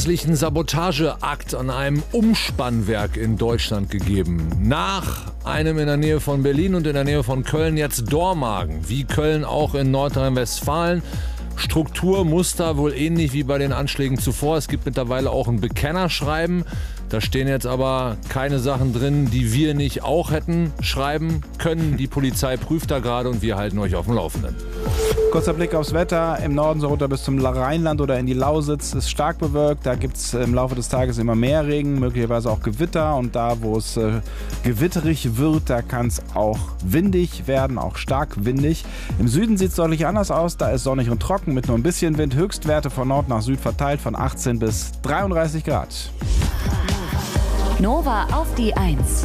mutmaßlichen Sabotageakt an einem Umspannwerk in Deutschland gegeben. Nach einem in der Nähe von Berlin und in der Nähe von Köln jetzt Dormagen, wie Köln auch in Nordrhein-Westfalen. Struktur, Muster wohl ähnlich wie bei den Anschlägen zuvor. Es gibt mittlerweile auch ein Bekennerschreiben. Da stehen jetzt aber keine Sachen drin, die wir nicht auch hätten schreiben können. Die Polizei prüft da gerade und wir halten euch auf dem Laufenden. Kurzer Blick aufs Wetter. Im Norden so runter bis zum Rheinland oder in die Lausitz ist stark bewölkt. Da gibt es im Laufe des Tages immer mehr Regen, möglicherweise auch Gewitter. Und da, wo es gewitterig wird, da kann es auch windig werden, auch stark windig. Im Süden sieht es deutlich anders aus. Da ist sonnig und trocken mit nur ein bisschen Wind. Höchstwerte von Nord nach Süd verteilt von 18 bis 33 Grad. Nova auf die 1.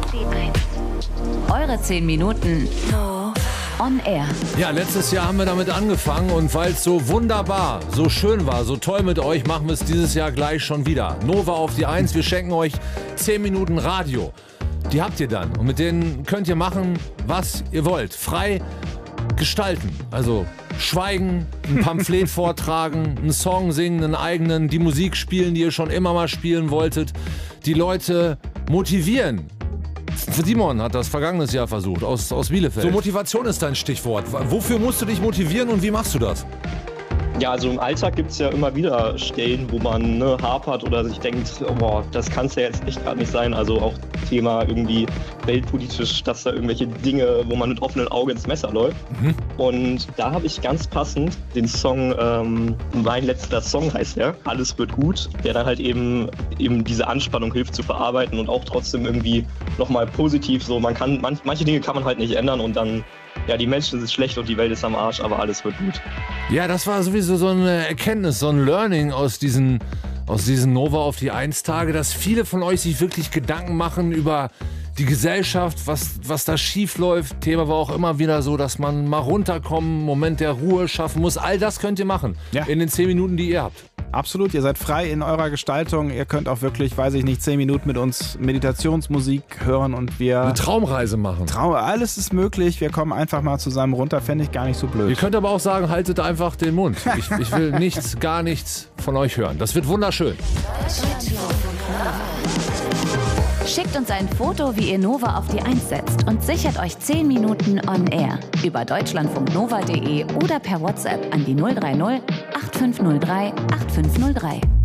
Eure 10 Minuten on air. Ja, letztes Jahr haben wir damit angefangen und weil es so wunderbar, so schön war, so toll mit euch, machen wir es dieses Jahr gleich schon wieder. Nova auf die 1, wir schenken euch 10 Minuten Radio. Die habt ihr dann und mit denen könnt ihr machen, was ihr wollt. Frei gestalten, also schweigen, ein Pamphlet vortragen, einen Song singen, einen eigenen, die Musik spielen, die ihr schon immer mal spielen wolltet, die Leute motivieren. Simon hat das vergangenes Jahr versucht, aus Bielefeld. So, Motivation ist dein Stichwort. Wofür musst du dich motivieren und wie machst du das? Ja, also im Alltag gibt es ja immer wieder Stellen, wo man hapert oder sich denkt, oh, das kann es ja jetzt echt gerade nicht sein. Also auch Thema irgendwie weltpolitisch, dass da irgendwelche Dinge, wo man mit offenem Auge ins Messer läuft. Und da habe ich ganz passend den Song, mein letzter Song heißt der, Alles wird gut, der dann halt eben diese Anspannung hilft zu verarbeiten und auch trotzdem irgendwie nochmal positiv so, man kann, manche Dinge kann man halt nicht ändern und dann, ja, die Menschen sind schlecht und die Welt ist am Arsch, aber alles wird gut. Ja, das war sowieso so eine Erkenntnis, so ein Learning aus diesen Nova auf die 1 Tage, dass viele von euch sich wirklich Gedanken machen über die Gesellschaft, was da schief läuft. Thema war auch immer wieder so, dass man mal runterkommen, Moment der Ruhe schaffen muss. All das könnt ihr machen in den 10 Minuten, die ihr habt. Absolut, ihr seid frei in eurer Gestaltung. Ihr könnt auch wirklich, weiß ich nicht, 10 Minuten mit uns Meditationsmusik hören und wir... Eine Traumreise machen. Alles ist möglich. Wir kommen einfach mal zusammen runter. Fände ich gar nicht so blöd. Ihr könnt aber auch sagen, haltet einfach den Mund. Ich will gar nichts von euch hören. Das wird wunderschön. Schickt uns ein Foto, wie ihr Nova auf die 1 setzt und sichert euch 10 Minuten on air über deutschlandfunknova.de oder per WhatsApp an die 030 8503 8503.